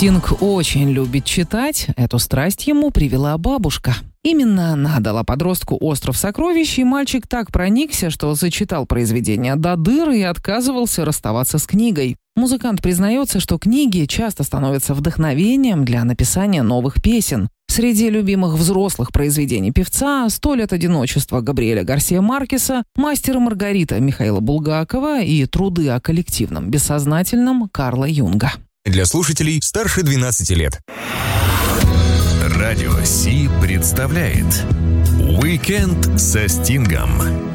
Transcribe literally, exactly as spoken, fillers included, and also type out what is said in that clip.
Стинг очень любит читать. Эту страсть ему привела бабушка. Именно она дала подростку «Остров сокровищ», и мальчик так проникся, что зачитал произведение до дыр и отказывался расставаться с книгой. Музыкант признается, что книги часто становятся вдохновением для написания новых песен. Среди любимых взрослых произведений певца «Сто лет одиночества» Габриэля Гарсия Маркеса, «Мастер и Маргарита» Михаила Булгакова и «Труды о коллективном бессознательном» Карла Юнга. Для слушателей старше двенадцати лет. Радио Си представляет «Уикенд со Стингом».